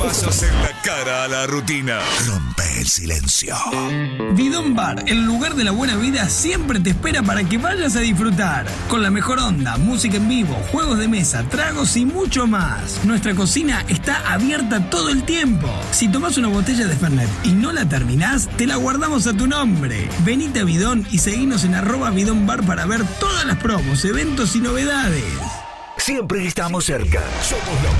Pasos en la cara a la rutina. Rompe el silencio. Bidón Bar, el lugar de la buena vida, siempre te espera para que vayas a disfrutar. Con la mejor onda, música en vivo, juegos de mesa, tragos y mucho más. Nuestra cocina está abierta todo el tiempo. Si tomás una botella de Fernet y no la terminás, te la guardamos a tu nombre. Venite a Bidón y seguinos en @Bidón Bar para ver todas las promos, eventos y novedades. Siempre estamos cerca. Somos la